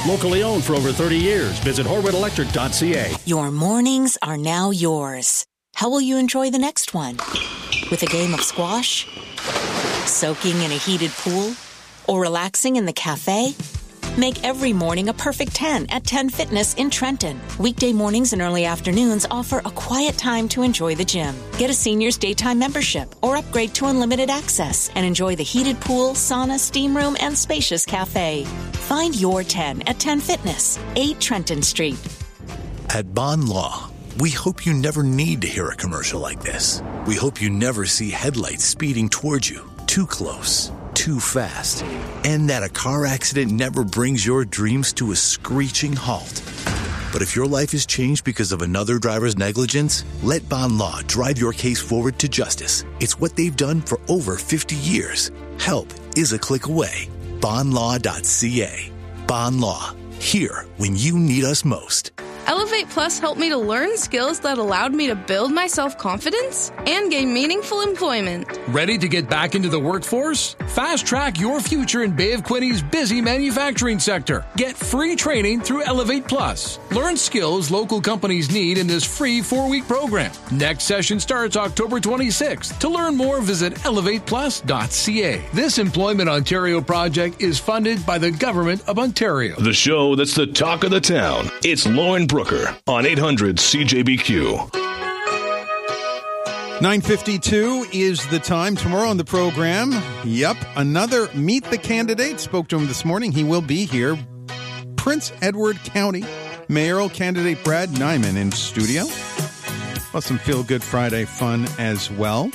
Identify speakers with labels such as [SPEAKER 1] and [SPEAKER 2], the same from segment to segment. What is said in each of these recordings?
[SPEAKER 1] Locally owned for over 30 years. Visit HorwitElectric.ca.
[SPEAKER 2] Your mornings are now yours. How will you enjoy the next one? With a game of squash? Soaking in a heated pool? Or relaxing in the cafe? Make every morning a perfect 10 at 10 Fitness in Trenton. Weekday mornings and early afternoons offer a quiet time to enjoy the gym. Get a senior's daytime membership or upgrade to unlimited access and enjoy the heated pool, sauna, steam room, and spacious cafe. Find your 10 at 10 Fitness, 8 Trenton Street.
[SPEAKER 3] At Bond Law, we hope you never need to hear a commercial like this. We hope you never see headlights speeding towards you, too close, too fast, and that a car accident never brings your dreams to a screeching halt. But if your life is changed because of another driver's negligence, let Bond Law drive your case forward to justice. It's what they've done for over 50 years. Help is a click away. BondLaw.ca. Bond Law. Here when you need us most.
[SPEAKER 4] Elevate Plus helped me to learn skills that allowed me to build my self-confidence and gain meaningful employment.
[SPEAKER 5] Ready to get back into the workforce? Fast track your future in Bay of Quinny's busy manufacturing sector. Get free training through Elevate Plus. Learn skills local companies need in this free 4-week program. Next session starts October 26th. To learn more, visit elevateplus.ca. This Employment Ontario project is funded by the Government of Ontario.
[SPEAKER 6] The show that's the talk of the town. It's Lauren Brooker on 800 CJBQ.
[SPEAKER 7] 9:52 is the time. Tomorrow on the program, another Meet the Candidate. Spoke to him this morning. He will be here. Prince Edward County mayoral candidate Brad Nyman in studio. Plus some Feel Good Friday fun as well.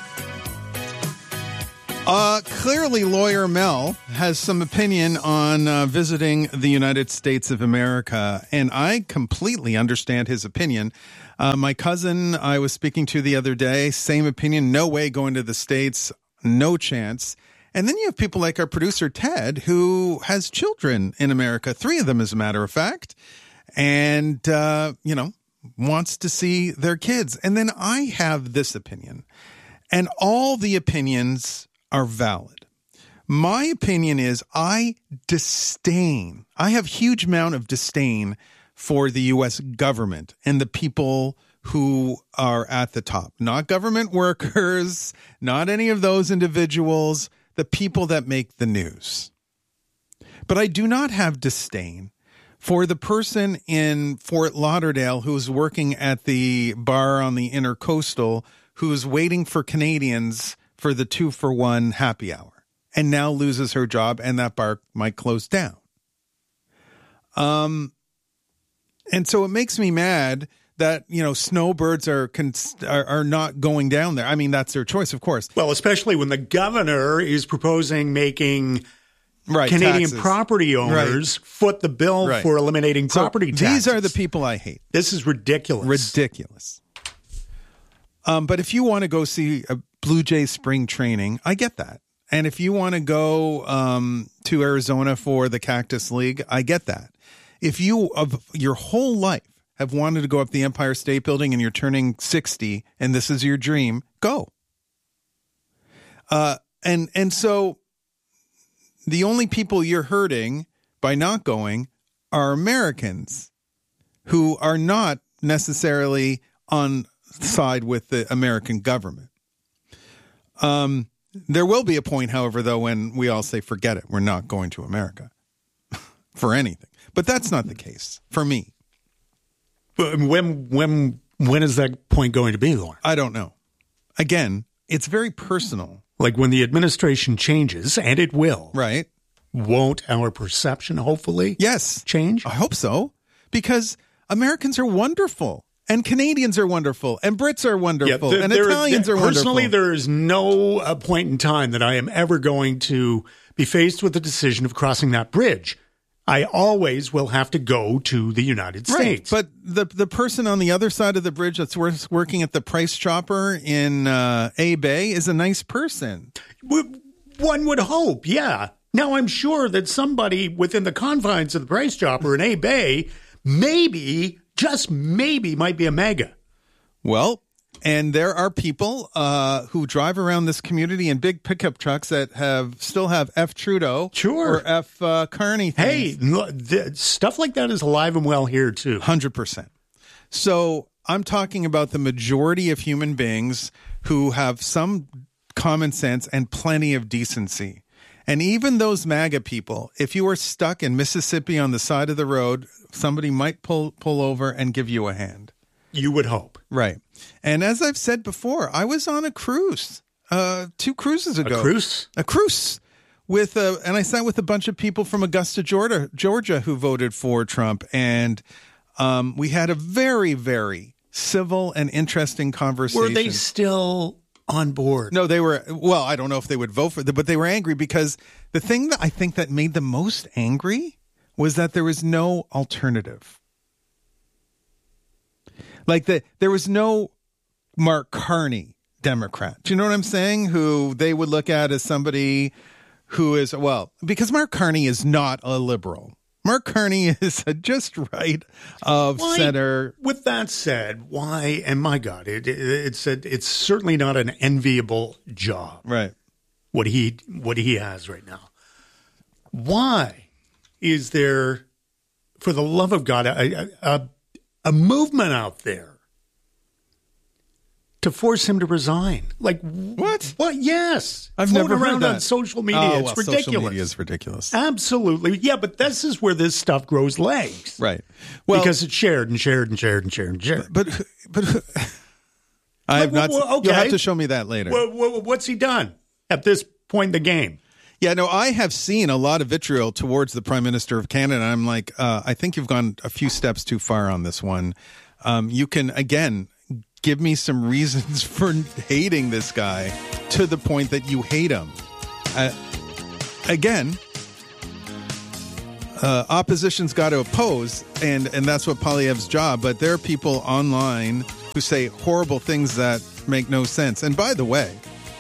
[SPEAKER 7] Clearly, lawyer Mel has some opinion on visiting the United States of America, and I completely understand his opinion. My cousin I was speaking to the other day, same opinion, no way going to the States, no chance. And then you have people like our producer Ted, who has children in America, 3 of them as a matter of fact, and, wants to see their kids. And then I have this opinion, and all the opinions are valid. My opinion is I have huge amount of disdain for the U.S. government and the people who are at the top. Not government workers, not any of those individuals, the people that make the news. But I do not have disdain for the person in Fort Lauderdale who's working at the bar on the Intercoastal, who's waiting for Canadians for the 2-for-1 happy hour, and now loses her job, and that bar might close down. And so it makes me mad that, snowbirds are not going down there. I mean, that's their choice, of course.
[SPEAKER 8] Well, especially when the governor is proposing making Canadian
[SPEAKER 7] taxes.
[SPEAKER 8] Property owners foot the bill for eliminating property taxes.
[SPEAKER 7] These are the people I hate.
[SPEAKER 8] This is ridiculous.
[SPEAKER 7] But if you want to go see a Blue Jays spring training, I get that. And if you want to go to Arizona for the Cactus League, I get that. If you, of your whole life, have wanted to go up the Empire State Building and you're turning 60 and this is your dream, go. And so the only people you're hurting by not going are Americans who are not necessarily on side with the American government. There will be a point, however, though, when we all say, forget it, we're not going to America for anything. But that's not the case for me.
[SPEAKER 8] When is that point going to be, Lauren?
[SPEAKER 7] I don't know. Again, it's very personal.
[SPEAKER 8] Like when the administration changes, and it will.
[SPEAKER 7] Right.
[SPEAKER 8] Won't our perception, hopefully, change?
[SPEAKER 7] I hope so. Because Americans are wonderful. And Canadians are wonderful, and Brits are wonderful, and Italians are wonderful.
[SPEAKER 8] Personally, there is no point in time that I am ever going to be faced with the decision of crossing that bridge. I always will have to go to the United States.
[SPEAKER 7] But the person on the other side of the bridge that's working at the Price Chopper in A Bay is a nice person.
[SPEAKER 8] One would hope, yeah. Now, I'm sure that somebody within the confines of the Price Chopper in A Bay maybe, just maybe, might be a MAGA.
[SPEAKER 7] Well, And there are people who drive around this community in big pickup trucks that still have F. Trudeau or F. Carney things.
[SPEAKER 8] Hey, stuff like that is alive and well here, too.
[SPEAKER 7] 100%. So I'm talking about the majority of human beings who have some common sense and plenty of decency. And even those MAGA people, if you were stuck in Mississippi on the side of the road, somebody might pull over and give you a hand.
[SPEAKER 8] You would hope.
[SPEAKER 7] Right. And as I've said before, I was on a cruise 2 cruises ago.
[SPEAKER 8] A cruise?
[SPEAKER 7] A cruise. And I sat with a bunch of people from Augusta, Georgia, who voted for Trump. And we had a very, very civil and interesting conversation.
[SPEAKER 8] Were they still on board?
[SPEAKER 7] No, they were. Well, I don't know if they would vote for them, but they were angry because the thing that I think that made them most angry was that there was no alternative. Like there was no Mark Carney Democrat. Do you know what I'm saying? Who they would look at as somebody who is, because Mark Carney is not a liberal. Mark Carney is a just right of center.
[SPEAKER 8] With that said, why? And my God, it's certainly not an enviable job.
[SPEAKER 7] Right.
[SPEAKER 8] What he has right now. Why is there, for the love of God, a movement out there to force him to resign? Like
[SPEAKER 7] what?
[SPEAKER 8] What? Yes,
[SPEAKER 7] I've never heard
[SPEAKER 8] around
[SPEAKER 7] that
[SPEAKER 8] on social media. It's ridiculous.
[SPEAKER 7] Social media is ridiculous.
[SPEAKER 8] Absolutely, yeah. But this is where this stuff grows legs,
[SPEAKER 7] right? Well,
[SPEAKER 8] because it's shared and shared and shared and shared and shared.
[SPEAKER 7] But I have not.
[SPEAKER 8] Okay.
[SPEAKER 7] You'll have to show me that later.
[SPEAKER 8] What's he done at this point in the game?
[SPEAKER 7] Yeah, no, I have seen a lot of vitriol towards the Prime Minister of Canada. I'm like, I think you've gone a few steps too far on this one. You can, again, give me some reasons for hating this guy to the point that you hate him. Again, opposition's got to oppose, and that's what Poilievre's job. But there are people online who say horrible things that make no sense. And by the way,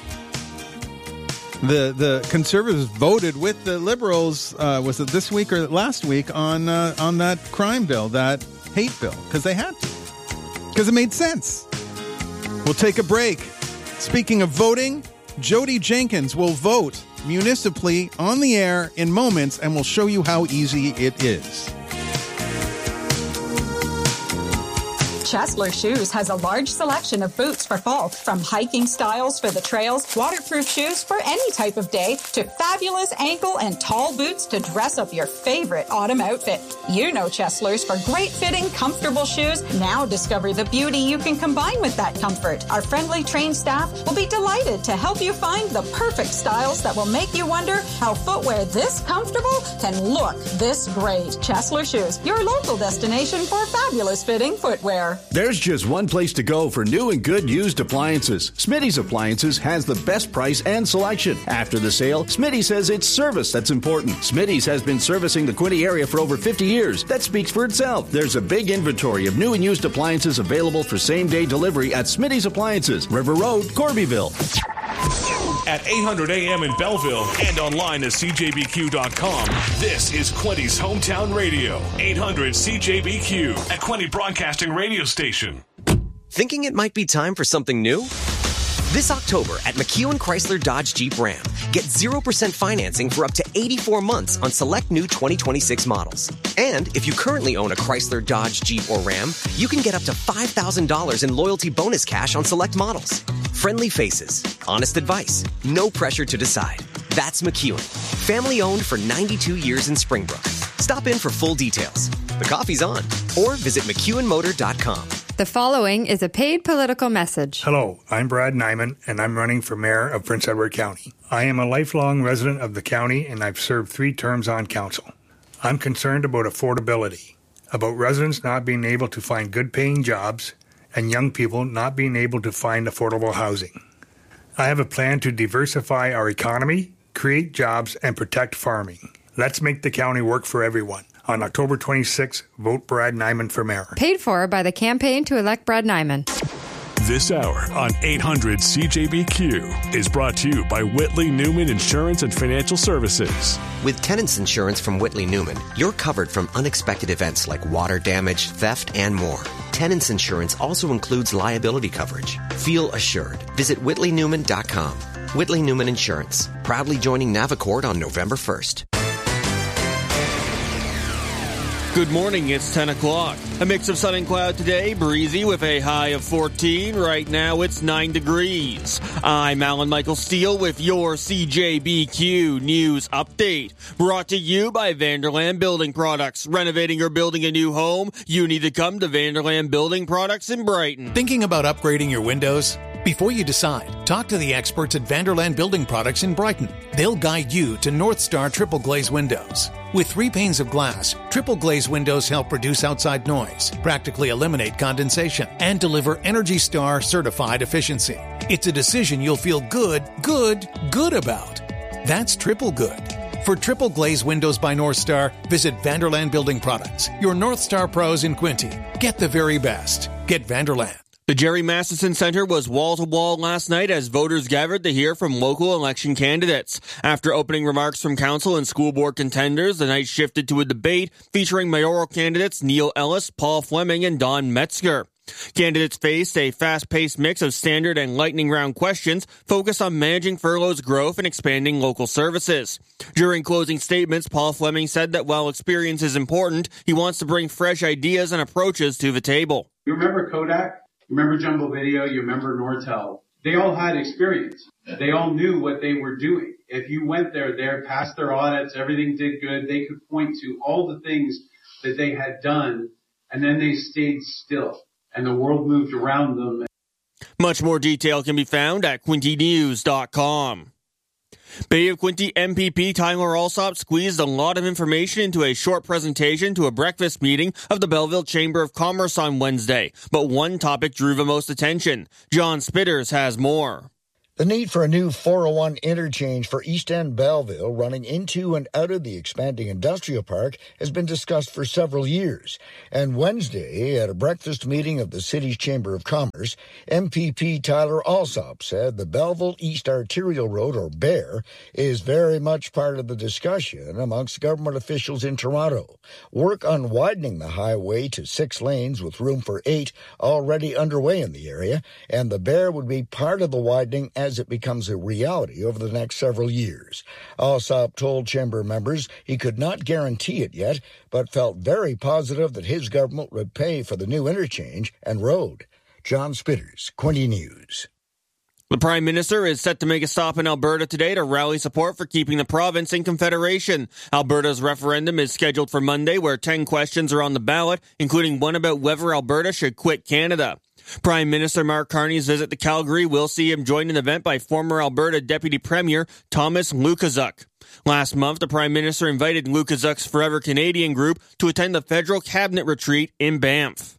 [SPEAKER 7] the Conservatives voted with the Liberals, was it this week or last week, on that crime bill, that hate bill, because they had to. Because it made sense. We'll take a break. Speaking of voting, Jody Jenkins will vote municipally on the air in moments, and we'll show you how easy it is.
[SPEAKER 9] Chesler Shoes has a large selection of boots for fall, from hiking styles for the trails, waterproof shoes for any type of day, to fabulous ankle and tall boots to dress up your favorite autumn outfit. You know Cheslers for great fitting, comfortable shoes. Now discover the beauty you can combine with that comfort. Our friendly trained staff will be delighted to help you find the perfect styles that will make you wonder how footwear this comfortable can look this great. Chesler Shoes, your local destination for fabulous fitting footwear.
[SPEAKER 1] There's just one place to go for new and good used appliances. Smitty's Appliances has the best price and selection. After the sale, Smitty says it's service that's important. Smitty's has been servicing the Quinte area for over 50 years. That speaks for itself. There's a big inventory of new and used appliances available for same-day delivery at Smitty's Appliances, River Road, Corbyville.
[SPEAKER 6] At 800 AM in Belleville and online at CJBQ.com, this is Quinte's Hometown Radio. 800 CJBQ, a Quinte Broadcasting radio station.
[SPEAKER 10] Thinking it might be time for something new? This October at McEwen Chrysler Dodge Jeep Ram, get 0% financing for up to 84 months on select new 2026 models. And if you currently own a Chrysler, Dodge, Jeep, or Ram, you can get up to $5,000 in loyalty bonus cash on select models. Friendly faces, honest advice, no pressure to decide. That's McEwen. Family owned for 92 years in Springbrook. Stop in for full details. The coffee's on. Or visit McEwenMotor.com.
[SPEAKER 11] The following is a paid political message.
[SPEAKER 12] Hello, I'm Brad Nyman, and I'm running for mayor of Prince Edward County. I am a lifelong resident of the county, and I've served 3 terms on council. I'm concerned about affordability, about residents not being able to find good-paying jobs, and young people not being able to find affordable housing. I have a plan to diversify our economy, create jobs, and protect farming. Let's make the county work for everyone. On October 26, vote Brad Nyman for mayor.
[SPEAKER 11] Paid for by the campaign to elect Brad Nyman.
[SPEAKER 6] This hour on 800 CJBQ is brought to you by Whitley Newman Insurance and Financial Services.
[SPEAKER 10] With Tenants Insurance from Whitley Newman, you're covered from unexpected events like water damage, theft, and more. Tenants Insurance also includes liability coverage. Feel assured. Visit WhitleyNewman.com. Whitley Newman Insurance, proudly joining Navicord on November 1st.
[SPEAKER 13] Good morning, it's 10 o'clock. A mix of sun and cloud today, breezy with a high of 14. Right now it's 9 degrees. I'm Alan Michael Steele with your CJBQ News Update. Brought to you by Vanderland Building Products. Renovating or building a new home? You need to come to Vanderland Building Products in Brighton.
[SPEAKER 14] Thinking about upgrading your windows? Before you decide, talk to the experts at Vanderland Building Products in Brighton. They'll guide you to North Star Triple Glaze Windows. With 3 panes of glass, Triple Glaze windows help reduce outside noise, practically eliminate condensation, and deliver Energy Star certified efficiency. It's a decision you'll feel good about. That's triple good. For Triple Glaze Windows by North Star, visit Vanderland Building Products, your North Star pros in Quinte. Get the very best. Get Vanderland.
[SPEAKER 13] The Jerry Masterson Center was wall-to-wall last night as voters gathered to hear from local election candidates. After opening remarks from council and school board contenders, the night shifted to a debate featuring mayoral candidates Neil Ellis, Paul Fleming, and Don Metzger. Candidates faced a fast-paced mix of standard and lightning round questions focused on managing furlough's growth and expanding local services. During closing statements, Paul Fleming said that while experience is important, he wants to bring fresh ideas and approaches to the table.
[SPEAKER 15] You remember Kodak? You remember Jumbo Video? You remember Nortel? They all had experience. They all knew what they were doing. If you went there, passed their audits, everything did good, they could point to all the things that they had done, and then they stayed still, and the world moved around them.
[SPEAKER 13] Much more detail can be found at QuinteNews.com. Bay of Quinte MPP Tyler Alsop squeezed a lot of information into a short presentation to a breakfast meeting of the Belleville Chamber of Commerce on Wednesday, but one topic drew the most attention. John Spitters has more.
[SPEAKER 16] The need for a new 401 interchange for East End Belleville running into and out of the expanding industrial park has been discussed for several years. And Wednesday, at a breakfast meeting of the city's Chamber of Commerce, MPP Tyler Alsop said the Belleville East Arterial Road, or BEAR, is very much part of the discussion amongst government officials in Toronto. Work on widening the highway to 6 lanes with room for 8 already underway in the area, and the BEAR would be part of the widening as it becomes a reality over the next several years. Alsop told Chamber members he could not guarantee it yet, but felt very positive that his government would pay for the new interchange and road. John Spitters, Quinte News.
[SPEAKER 13] The Prime Minister is set to make a stop in Alberta today to rally support for keeping the province in Confederation. Alberta's referendum is scheduled for Monday, where 10 questions are on the ballot, including one about whether Alberta should quit Canada. Prime Minister Mark Carney's visit to Calgary will see him join an event by former Alberta Deputy Premier Thomas Lukaszuk. Last month, the Prime Minister invited Lukaszuk's Forever Canadian group to attend the federal cabinet retreat in Banff.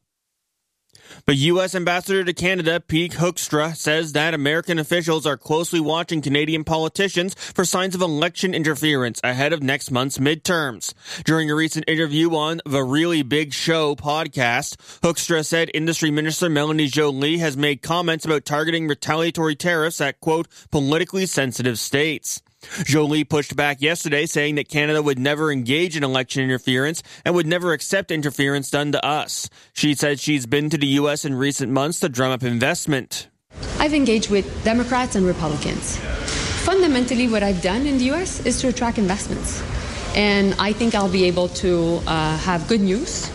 [SPEAKER 13] But U.S. Ambassador to Canada, Pete Hoekstra, says that American officials are closely watching Canadian politicians for signs of election interference ahead of next month's midterms. During a recent interview on the Really Big Show podcast, Hoekstra said Industry Minister Melanie Joly has made comments about targeting retaliatory tariffs at, quote, politically sensitive states. Joly pushed back yesterday, saying that Canada would never engage in election interference and would never accept interference done to us. She said she's been to the U.S. in recent months to drum up investment.
[SPEAKER 17] I've engaged with Democrats and Republicans. Fundamentally, what I've done in the U.S. is to attract investments. And I think I'll be able to have good news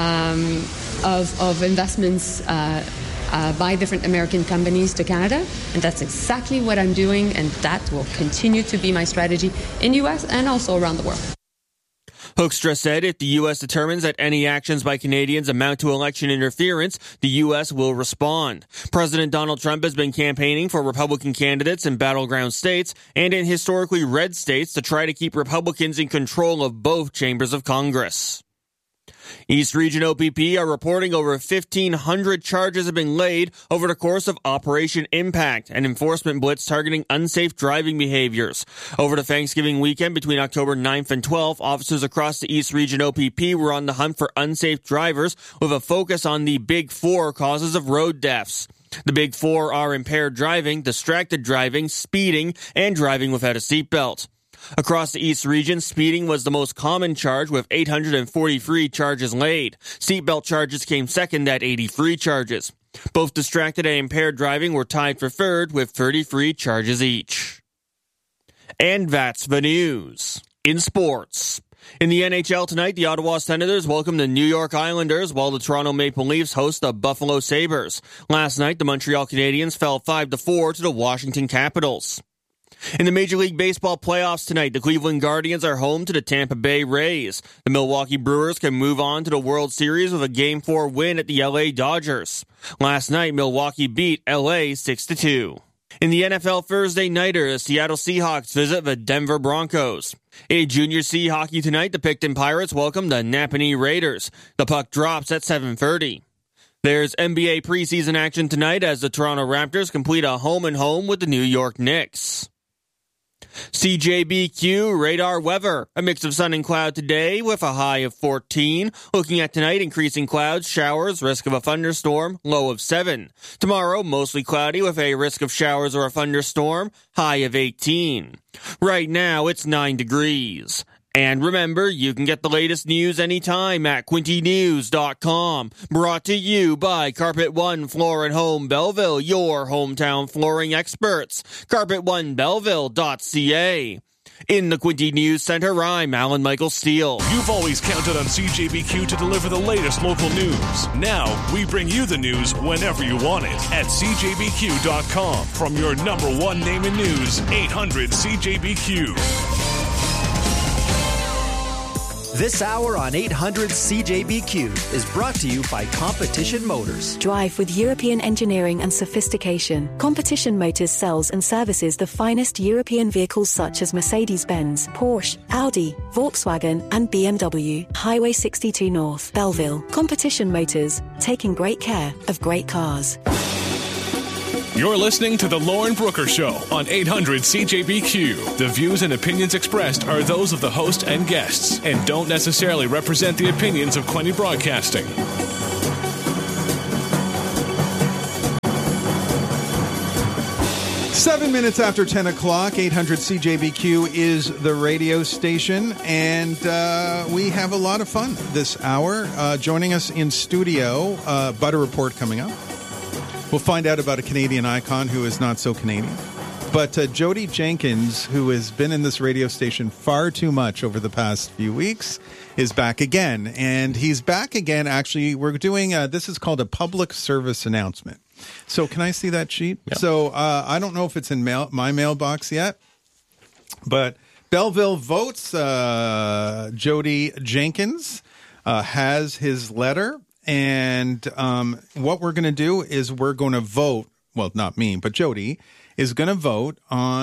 [SPEAKER 17] of investments by different American companies to Canada, and that's exactly what I'm doing, and that will continue to be my strategy in the U.S. and also around the world.
[SPEAKER 13] Hoekstra said if the U.S. determines that any actions by Canadians amount to election interference, the U.S. will respond. President Donald Trump has been campaigning for Republican candidates in battleground states and in historically red states to try to keep Republicans in control of both chambers of Congress. East Region OPP are reporting over 1,500 charges have been laid over the course of Operation Impact, an enforcement blitz targeting unsafe driving behaviors. Over the Thanksgiving weekend between October 9th and 12th, officers across the East Region OPP were on the hunt for unsafe drivers with a focus on the big 4 causes of road deaths. The big four are impaired driving, distracted driving, speeding, and driving without a seatbelt. Across the East region, speeding was the most common charge with 843 charges laid. Seatbelt charges came second at 83 charges. Both distracted and impaired driving were tied for third with 33 charges each. And that's the news. In sports. In the NHL tonight, the Ottawa Senators welcome the New York Islanders while the Toronto Maple Leafs host the Buffalo Sabres. Last night, the Montreal Canadiens fell 5-4 to the Washington Capitals. In the Major League Baseball playoffs tonight, the Cleveland Guardians are home to the Tampa Bay Rays. The Milwaukee Brewers can move on to the World Series with a Game 4 win at the LA Dodgers. Last night, Milwaukee beat LA 6-2. In the NFL Thursday nighter, the Seattle Seahawks visit the Denver Broncos. A Junior C hockey tonight, the Picton Pirates welcome the Napanee Raiders. The puck drops at 7:30. There's NBA preseason action tonight as the Toronto Raptors complete a home-and-home with the New York Knicks. CJBQ radar weather. A mix of sun and cloud today with a high of 14. Looking at tonight, increasing clouds, showers, risk of a thunderstorm, low of 7. Tomorrow, mostly cloudy with a risk of showers or a thunderstorm, high of 18. Right now, it's 9 degrees. And remember, you can get the latest news anytime at QuintyNews.com. Brought to you by Carpet One Floor and Home Belleville, your hometown flooring experts. CarpetOneBelleville.ca. In the Quinty News Center, I'm Alan Michael Steele.
[SPEAKER 6] You've always counted on CJBQ to deliver the latest local news. Now, we bring you the news whenever you want it at CJBQ.com. From your number one name in news, 800 CJBQ.
[SPEAKER 18] This hour on 800 CJBQ is brought to you by Competition Motors.
[SPEAKER 19] Drive with European engineering and sophistication. Competition Motors sells and services the finest European vehicles such as Mercedes-Benz, Porsche, Audi, Volkswagen and BMW. Highway 62 North, Belleville. Competition Motors, taking great care of great cars.
[SPEAKER 6] You're listening to The Lauren Brooker Show on 800 CJBQ. The views and opinions expressed are those of the host and guests and don't necessarily represent the opinions of Quinty Broadcasting.
[SPEAKER 7] Seven minutes after 10 o'clock, 800 CJBQ is the radio station, and we have a lot of fun this hour. Joining us in studio, Butter Report coming up. We'll find out about a Canadian icon who is not so Canadian. But Jody Jenkins, who has been in this radio station far too much over the past few weeks, is back again. And he's back again, actually. We're doing, this is called a public service announcement. So can I see that sheet? Yep. So I don't know if it's in my mailbox yet, but Belleville Votes, Jody Jenkins has his letter. And what we're going to do is we're going to vote. Well, not me, but Jody is going to vote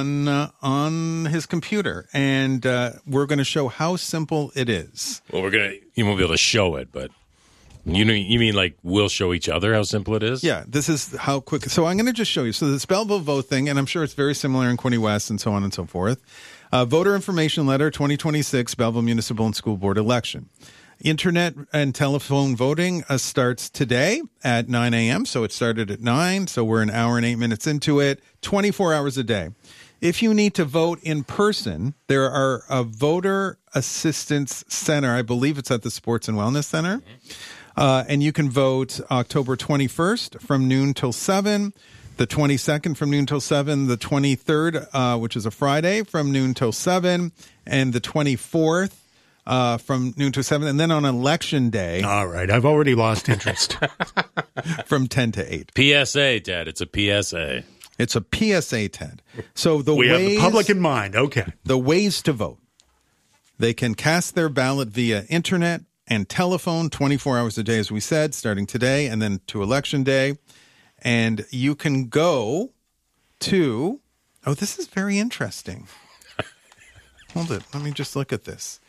[SPEAKER 7] on his computer, and we're going to show how simple it is.
[SPEAKER 20] Well, you won't be able to show it, but you mean like we'll show each other how simple it is?
[SPEAKER 7] Yeah, this is how quick. So I'm going to just show you. So this Belleville Vote thing, and I'm sure it's very similar in Quinty West and so on and so forth. Voter Information Letter 2026 Belleville Municipal and School Board Election. Internet and telephone voting starts today at 9 a.m. So it started at 9. So we're an hour and 8 minutes into it, 24 hours a day. If you need to vote in person, there are a voter assistance center. I believe it's at the Sports and Wellness Center. And you can vote October 21st from noon till 7, the 22nd from noon till 7, the 23rd, which is a Friday, from noon till 7, and the 24th. From noon to 7, and then on election day.
[SPEAKER 8] All right, I've already lost interest.
[SPEAKER 7] From 10 to 8.
[SPEAKER 20] PSA, Ted. It's a PSA.
[SPEAKER 7] It's a PSA, Ted. So
[SPEAKER 8] we have the public in mind. Okay.
[SPEAKER 7] The ways to vote. They can cast their ballot via internet and telephone 24 hours a day, as we said, starting today and then to election day. And you can go to, this is very interesting. Hold it. Let me just look at this.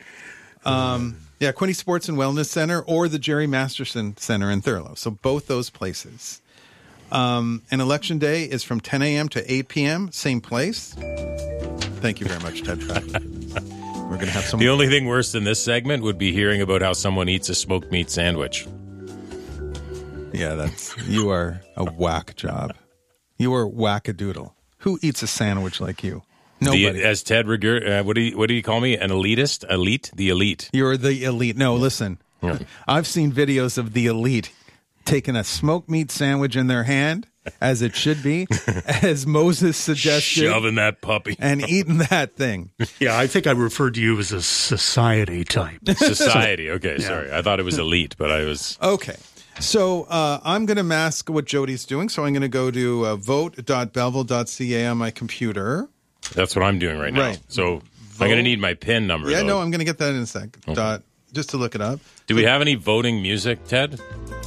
[SPEAKER 7] Quinty Sports and Wellness Center or the Jerry Masterson Center in Thurlow. So both those places. And election day is from 10 a.m. to 8 p.m. Same place. Thank you very much, Ted. We're going to have some.
[SPEAKER 20] The only thing worse than this segment would be hearing about how someone eats a smoked meat sandwich.
[SPEAKER 7] Yeah, you are a whack job. You are whack-a-doodle. Who eats a sandwich like you? Nobody.
[SPEAKER 20] As Ted Reger, what do you call me? An elitist? Elite? The elite.
[SPEAKER 7] You're the elite. No, listen.
[SPEAKER 20] Yeah.
[SPEAKER 7] I've seen videos of the elite taking a smoked meat sandwich in their hand, as it should be, as Moses suggested.
[SPEAKER 20] Shoving that puppy.
[SPEAKER 7] And eating that thing.
[SPEAKER 8] Yeah, I think I referred to you as a society type.
[SPEAKER 20] Society. Okay, sorry. I thought it was elite, but I was...
[SPEAKER 7] Okay. So I'm going to mask what Jody's doing. So I'm going to go to vote.belleville.ca on my computer.
[SPEAKER 20] That's what I'm doing right now.
[SPEAKER 7] Right.
[SPEAKER 20] So I'm going to need my PIN number.
[SPEAKER 7] Yeah,
[SPEAKER 20] though.
[SPEAKER 7] no, I'm going to get that in a sec.
[SPEAKER 20] Okay.
[SPEAKER 7] Just to look it up.
[SPEAKER 20] Do we have any voting music, Ted?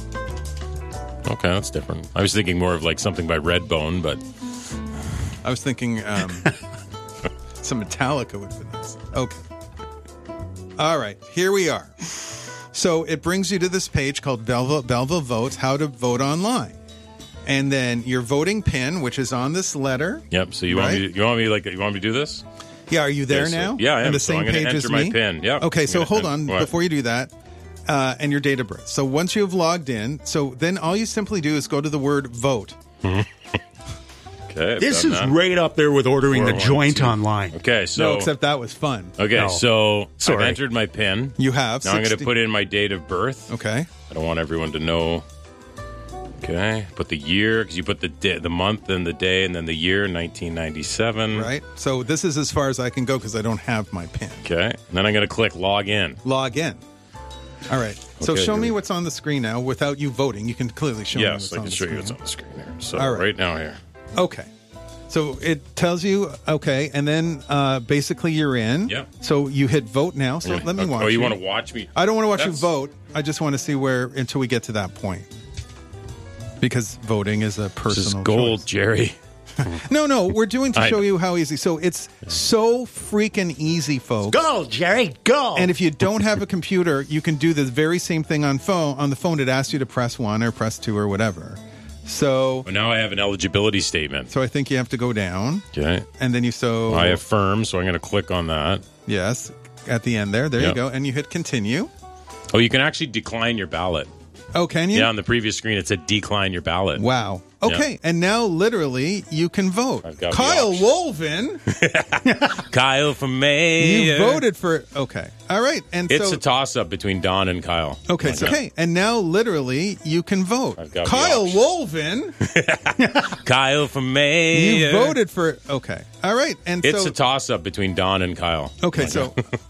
[SPEAKER 20] Okay, that's different. I was thinking more of like something by Redbone, but...
[SPEAKER 7] I was thinking some Metallica would be nice. Okay. All right, here we are. So it brings you to this page called Belleville Votes, how to vote online. And then your voting pin, which is on this letter.
[SPEAKER 20] Yep, so you want me to do this?
[SPEAKER 7] Yeah, are you there now?
[SPEAKER 20] Yeah, I am.
[SPEAKER 7] On the
[SPEAKER 20] So
[SPEAKER 7] same
[SPEAKER 20] I'm going
[SPEAKER 7] page
[SPEAKER 20] to
[SPEAKER 7] as
[SPEAKER 20] enter my
[SPEAKER 7] me?
[SPEAKER 20] PIN. Yeah.
[SPEAKER 7] Okay, so hold on
[SPEAKER 20] What?
[SPEAKER 7] before you do that. And your date of birth. So once you've logged in, so then all you simply do is go to the word vote.
[SPEAKER 20] Okay.
[SPEAKER 8] This is right up there with ordering the joint online.
[SPEAKER 20] Okay, so...
[SPEAKER 7] No, except that was fun.
[SPEAKER 20] Okay,
[SPEAKER 8] No.
[SPEAKER 20] so
[SPEAKER 8] Sorry.
[SPEAKER 20] I've entered my PIN.
[SPEAKER 7] You have.
[SPEAKER 20] Now I'm going
[SPEAKER 7] 60
[SPEAKER 20] to put in my date of birth.
[SPEAKER 7] Okay.
[SPEAKER 20] I don't want everyone to know. Okay, put the year, because you put the month and the day and then the year, 1997.
[SPEAKER 7] Right. So this is as far as I can go because I don't have my pin.
[SPEAKER 20] Okay, and then I'm going to click log in.
[SPEAKER 7] Log in. All right. So
[SPEAKER 20] Okay,
[SPEAKER 7] show
[SPEAKER 20] here
[SPEAKER 7] me
[SPEAKER 20] we-
[SPEAKER 7] what's on the screen now without you voting. You can clearly show me what's
[SPEAKER 20] Yes, I
[SPEAKER 7] on
[SPEAKER 20] can
[SPEAKER 7] the
[SPEAKER 20] show
[SPEAKER 7] screen.
[SPEAKER 20] you what's on the screen here. So
[SPEAKER 7] All right.
[SPEAKER 20] right now here.
[SPEAKER 7] Okay. So it tells you, okay, and then basically you're in.
[SPEAKER 20] Yep.
[SPEAKER 7] So you hit vote now. So let me watch
[SPEAKER 20] Oh, you want to watch me?
[SPEAKER 7] I don't want to watch
[SPEAKER 20] That's-
[SPEAKER 7] you vote. I just want to see where until we get to that point. Because voting is a personal
[SPEAKER 20] This is gold,
[SPEAKER 7] choice.
[SPEAKER 20] Jerry.
[SPEAKER 7] No, we're doing to
[SPEAKER 20] I
[SPEAKER 7] show
[SPEAKER 20] know.
[SPEAKER 7] you how easy. So it's so freaking easy, folks.
[SPEAKER 8] Go, Jerry, go.
[SPEAKER 7] And if you don't have a computer, you can do the very same thing on the phone. It asks you to press 1 or press 2 or whatever. So
[SPEAKER 20] Well, now I have an eligibility statement.
[SPEAKER 7] I think you have to go down.
[SPEAKER 20] Okay.
[SPEAKER 7] And then
[SPEAKER 20] I affirm, so I'm going to click on that.
[SPEAKER 7] Yes, at the end there. There you
[SPEAKER 20] Yep.
[SPEAKER 7] go. And you hit continue.
[SPEAKER 20] Oh, you can actually decline your ballot.
[SPEAKER 7] Oh, can you?
[SPEAKER 20] Yeah, on the previous screen it said decline your ballot.
[SPEAKER 7] Wow. Okay, and now literally you can vote.
[SPEAKER 20] I've got the
[SPEAKER 7] Kyle
[SPEAKER 20] option.
[SPEAKER 7] Wolven,
[SPEAKER 20] Kyle from May.
[SPEAKER 7] you voted for. Okay, all right, and
[SPEAKER 20] It's
[SPEAKER 7] so
[SPEAKER 20] a toss-up between Don and Kyle.
[SPEAKER 7] okay, so, okay, and now literally you can vote.
[SPEAKER 20] I've got the
[SPEAKER 7] Kyle
[SPEAKER 20] option.
[SPEAKER 7] Wolven,
[SPEAKER 20] Kyle from May.
[SPEAKER 7] you voted for. Okay, all right, and
[SPEAKER 20] It's
[SPEAKER 7] so
[SPEAKER 20] a toss-up between Don and Kyle.
[SPEAKER 7] okay, so